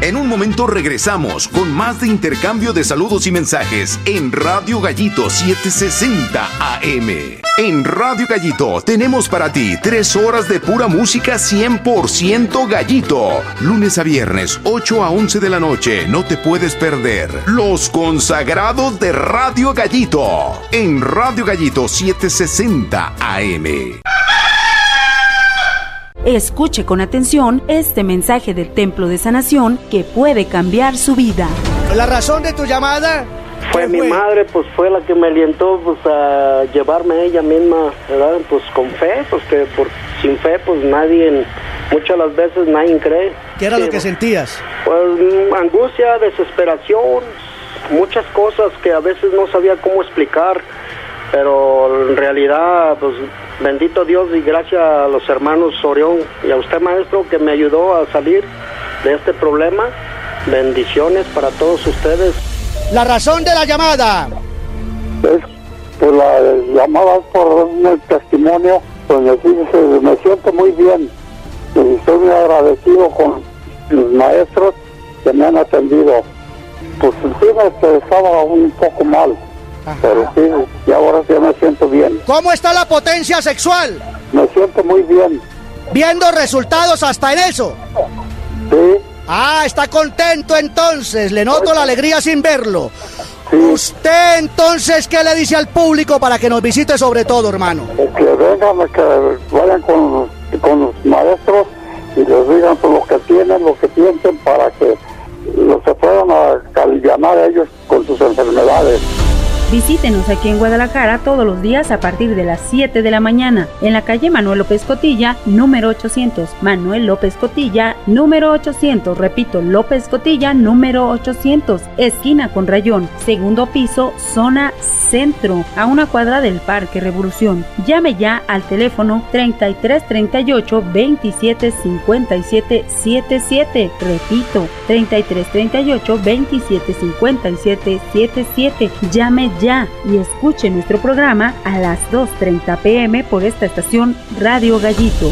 En un momento regresamos con más de intercambio de saludos y mensajes en Radio Gallito 760 AM. En Radio Gallito tenemos para ti 3 horas de pura música 100% Gallito. Lunes a viernes, 8 a 11 de la noche. No te puedes perder Los Consagrados de Radio Gallito. En Radio Gallito 760 AM. Escuche con atención este mensaje del Templo de Sanación que puede cambiar su vida. ¿La razón de tu llamada? Fue mi madre, pues fue la que me alientó pues a llevarme a ella misma, ¿verdad? Pues con fe, pues que sin fe pues muchas las veces nadie cree. ¿Qué era lo que sentías? Pues angustia, desesperación, muchas cosas que a veces no sabía cómo explicar, pero en realidad pues bendito Dios y gracias a los hermanos Orión y a usted, maestro, que me ayudó a salir de este problema. Bendiciones para todos ustedes. La razón de la llamada. Pues la llamada por un testimonio, pues me siento muy bien y estoy muy agradecido con los maestros que me han atendido. Pues sí, estaba un poco mal. Ajá. Pero sí, y ahora sí me siento bien. ¿Cómo está la potencia sexual? Me siento muy bien. ¿Viendo resultados hasta en eso? Sí. Ah, está contento entonces, le noto la alegría sin verlo. Sí. ¿Usted entonces qué le dice al público para que nos visite sobre todo, hermano? Que vengan, que vayan con los maestros y les digan lo que tienen, lo que sienten para que se puedan aliviar a ellos con sus enfermedades. Visítenos aquí en Guadalajara todos los días a partir de las 7 de la mañana, en la calle Manuel López Cotilla, número 800. Manuel López Cotilla, número 800. Repito, López Cotilla, número 800. Esquina con Rayón, segundo piso, zona centro, a una cuadra del Parque Revolución. Llame ya al teléfono 3338 27 57 77. Repito, 3338 27 57 77. Llame ya y escuche nuestro programa a las 2:30 p.m. por esta estación Radio Gallito.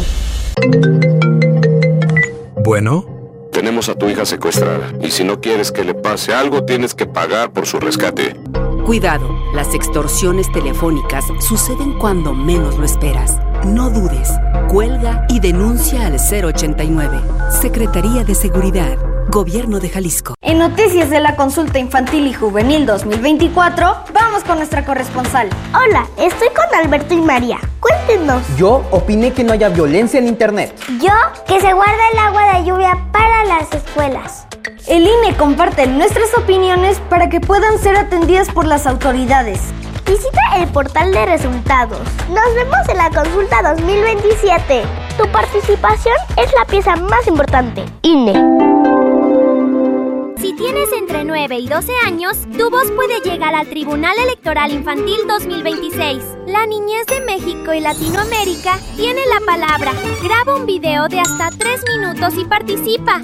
Bueno, tenemos a tu hija secuestrada y si no quieres que le pase algo, tienes que pagar por su rescate. Cuidado, las extorsiones telefónicas suceden cuando menos lo esperas. No dudes, cuelga y denuncia al 089. Secretaría de Seguridad, Gobierno de Jalisco. En Noticias de la Consulta Infantil y Juvenil 2024, vamos con nuestra corresponsal. Hola, estoy con Alberto y María. Cuéntenos. Yo opiné que no haya violencia en internet. Yo, que se guarde el agua de lluvia para las escuelas. El INE comparte nuestras opiniones para que puedan ser atendidas por las autoridades. Visita el portal de resultados. Nos vemos en la consulta 2027. Tu participación es la pieza más importante. INE. Si tienes entre 9 y 12 años, tu voz puede llegar al Tribunal Electoral Infantil 2026. La niñez de México y Latinoamérica tiene la palabra. Graba un video de hasta 3 minutos y participa.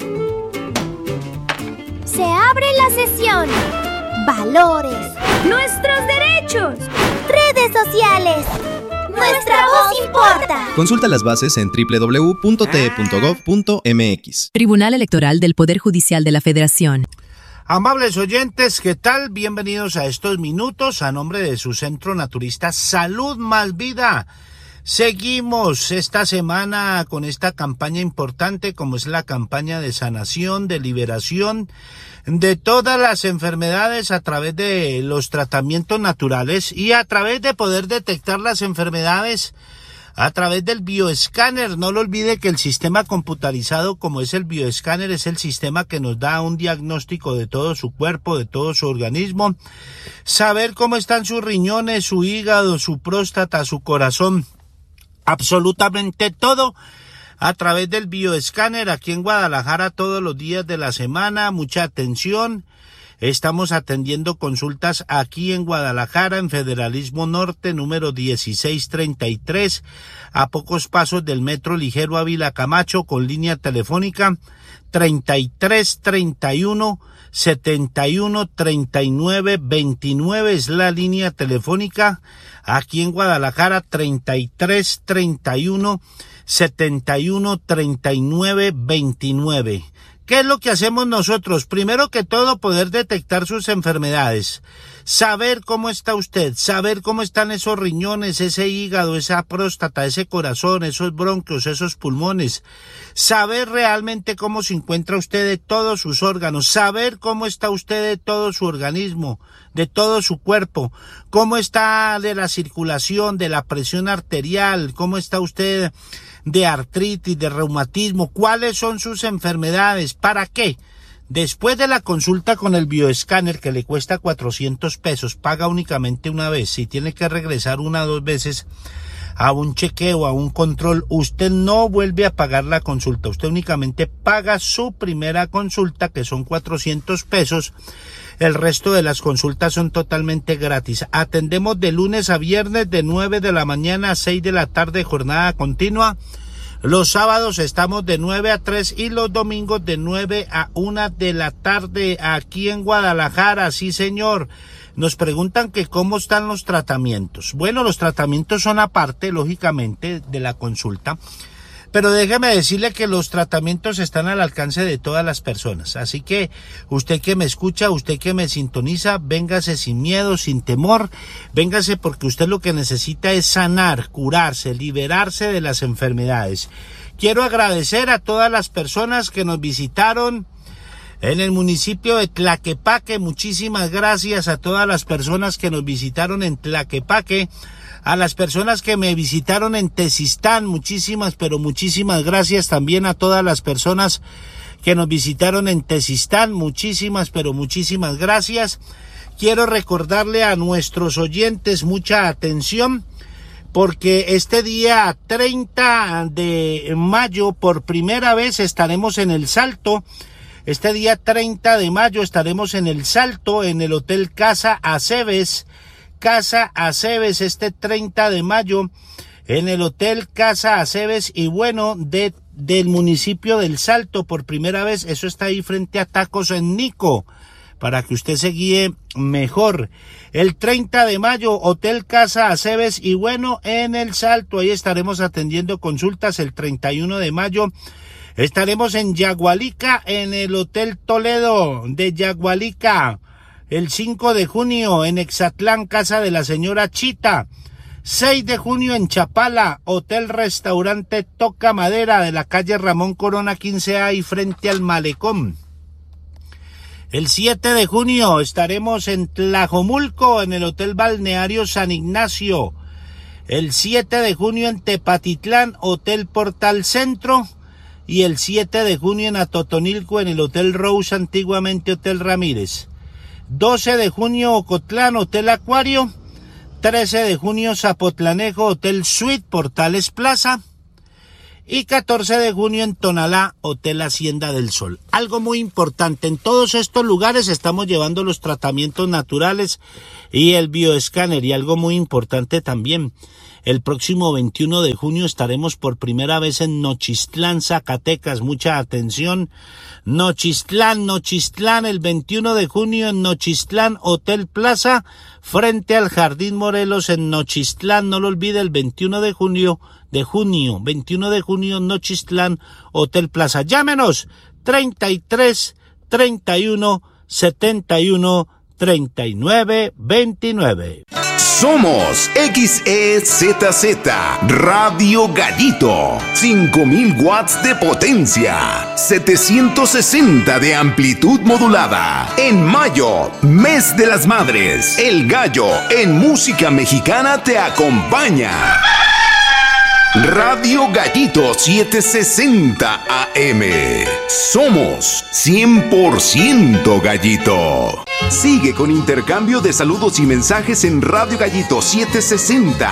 Se abre la sesión. Valores. Nuestros derechos. Redes sociales. Nuestra voz importa. Consulta las bases en www.te.gov.mx. Tribunal Electoral del Poder Judicial de la Federación. Amables oyentes, ¿qué tal? Bienvenidos a estos minutos a nombre de su centro naturista Salud Más Vida. Seguimos esta semana con esta campaña importante como es la campaña de sanación, de liberación de todas las enfermedades a través de los tratamientos naturales y a través de poder detectar las enfermedades a través del bioescáner. No lo olvide que el sistema computarizado como es el bioescáner es el sistema que nos da un diagnóstico de todo su cuerpo, de todo su organismo, saber cómo están sus riñones, su hígado, su próstata, su corazón, absolutamente todo a través del bioescáner aquí en Guadalajara todos los días de la semana. Mucha atención. Estamos atendiendo consultas aquí en Guadalajara, en Federalismo Norte, número 1633, a pocos pasos del Metro Ligero Ávila Camacho, con línea telefónica 3331 71 39 29 es la línea telefónica aquí en Guadalajara, 3331 71 39 29. ¿Qué es lo que hacemos nosotros? Primero que todo, poder detectar sus enfermedades, saber cómo está usted, saber cómo están esos riñones, ese hígado, esa próstata, ese corazón, esos bronquios, esos pulmones, saber realmente cómo se encuentra usted de todos sus órganos, saber cómo está usted de todo su organismo, de todo su cuerpo, cómo está de la circulación, de la presión arterial, cómo está usted de artritis, de reumatismo, cuáles son sus enfermedades, ¿para qué? Después de la consulta con el bioescáner, que le cuesta 400 pesos, paga únicamente una vez. Si tiene que regresar 1 o 2 veces a un chequeo, a un control, usted no vuelve a pagar la consulta. Usted únicamente paga su primera consulta, que son 400 pesos. El resto de las consultas son totalmente gratis. Atendemos de lunes a viernes de 9 de la mañana a 6 de la tarde, jornada continua. Los sábados estamos de 9 a 3 y los domingos de 9 a 1 de la tarde aquí en Guadalajara. Sí, señor. Nos preguntan que cómo están los tratamientos. Bueno, los tratamientos son aparte, lógicamente, de la consulta. Pero déjeme decirle que los tratamientos están al alcance de todas las personas. Así que usted que me escucha, usted que me sintoniza, véngase sin miedo, sin temor. Véngase porque usted lo que necesita es sanar, curarse, liberarse de las enfermedades. Quiero agradecer a todas las personas que nos visitaron en el municipio de Tlaquepaque. Muchísimas gracias a todas las personas que nos visitaron en Tlaquepaque. A las personas que me visitaron en Tezistán, muchísimas, pero muchísimas gracias. También a todas las personas que nos visitaron en Tezistán, muchísimas, pero muchísimas gracias. Quiero recordarle a nuestros oyentes mucha atención, porque este día 30 de mayo, por primera vez estaremos en El Salto. Este día 30 de mayo estaremos en El Salto, en el Hotel Casa Aceves. Casa Aceves, este 30 de mayo, en el Hotel Casa Aceves, y bueno, del municipio del Salto, por primera vez. Eso está ahí frente a Tacos en Nico, para que usted se guíe mejor. El 30 de mayo, Hotel Casa Aceves, y bueno, en el Salto, ahí estaremos atendiendo consultas. El 31 de mayo estaremos en Yagualica, en el Hotel Toledo de Yagualica. El 5 de junio en Exatlán, casa de la señora Chita. 6 de junio en Chapala, Hotel Restaurante Toca Madera, de la calle Ramón Corona 15A y frente al Malecón. El 7 de junio estaremos en Tlajomulco, en el Hotel Balneario San Ignacio. El 7 de junio en Tepatitlán, Hotel Portal Centro. Y el 7 de junio en Atotonilco, en el Hotel Rose, antiguamente Hotel Ramírez. 12 de junio, Ocotlán, Hotel Acuario. 13 de junio, Zapotlanejo, Hotel Suite, Portales Plaza. Y 14 de junio en Tonalá, Hotel Hacienda del Sol. Algo muy importante, en todos estos lugares estamos llevando los tratamientos naturales y el bioescáner. Y algo muy importante también, el próximo 21 de junio estaremos por primera vez en Nochistlán, Zacatecas. Mucha atención. Nochistlán, el 21 de junio en Nochistlán, Hotel Plaza, frente al Jardín Morelos en Nochistlán. No lo olvide, el 21 de junio, 21 de junio, Nochistlán, Hotel Plaza. Llámenos 33 31 71 39 29. Somos XEZZ Radio Gallito, 5000 watts de potencia, 760 de amplitud modulada. En mayo, mes de las madres, El Gallo en música mexicana te acompaña. Radio Gallito 760 AM. Somos 100% Gallito. Sigue con intercambio de saludos y mensajes en Radio Gallito 760